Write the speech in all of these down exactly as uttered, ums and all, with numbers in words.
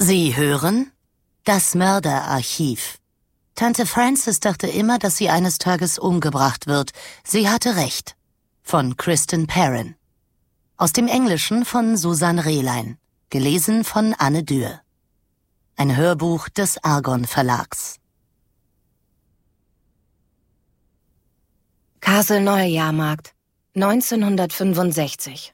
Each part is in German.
Sie hören das Mörderarchiv. Tante Frances dachte immer, dass sie eines Tages umgebracht wird. Sie hatte recht. Von Kristen Perrin. Aus dem Englischen von Susan Rehlein. Gelesen von Anne Dürr. Ein Hörbuch des Argon Verlags. Castle-Neujahrmarkt, neunzehnhundertfünfundsechzig.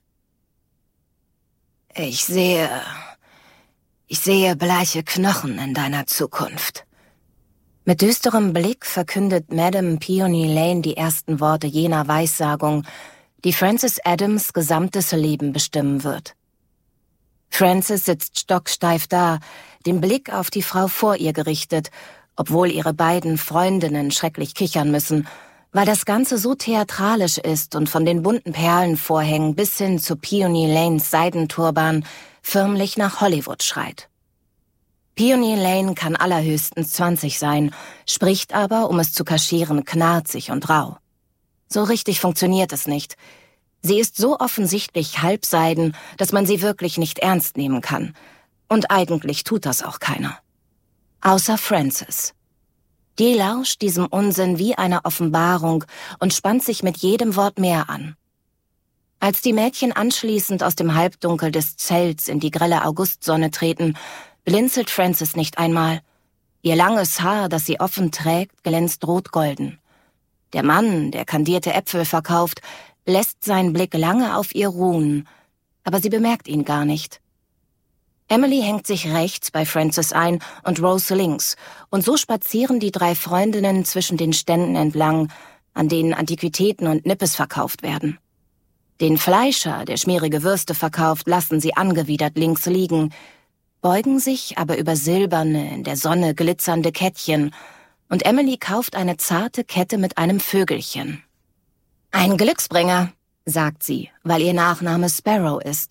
Ich sehe... Ich sehe bleiche Knochen in deiner Zukunft. Mit düsterem Blick verkündet Madame Peony Lane die ersten Worte jener Weissagung, die Frances Adams' gesamtes Leben bestimmen wird. Frances sitzt stocksteif da, den Blick auf die Frau vor ihr gerichtet, obwohl ihre beiden Freundinnen schrecklich kichern müssen, weil das Ganze so theatralisch ist und von den bunten Perlenvorhängen bis hin zu Peony Lanes Seidenturban förmlich nach Hollywood schreit. Peony Lane kann allerhöchstens zwanzig sein, spricht aber, um es zu kaschieren, knarzig und rau. So richtig funktioniert es nicht. Sie ist so offensichtlich halbseiden, dass man sie wirklich nicht ernst nehmen kann. Und eigentlich tut das auch keiner. Außer Frances. Die lauscht diesem Unsinn wie einer Offenbarung und spannt sich mit jedem Wort mehr an. Als die Mädchen anschließend aus dem Halbdunkel des Zelts in die grelle Augustsonne treten, blinzelt Frances nicht einmal. Ihr langes Haar, das sie offen trägt, glänzt rot-golden. Der Mann, der kandierte Äpfel verkauft, lässt seinen Blick lange auf ihr ruhen, aber sie bemerkt ihn gar nicht. Emily hängt sich rechts bei Frances ein und Rose links, und so spazieren die drei Freundinnen zwischen den Ständen entlang, an denen Antiquitäten und Nippes verkauft werden. Den Fleischer, der schmierige Würste verkauft, lassen sie angewidert links liegen, beugen sich aber über silberne, in der Sonne glitzernde Kettchen, und Emily kauft eine zarte Kette mit einem Vögelchen. »Ein Glücksbringer«, sagt sie, weil ihr Nachname Sparrow ist.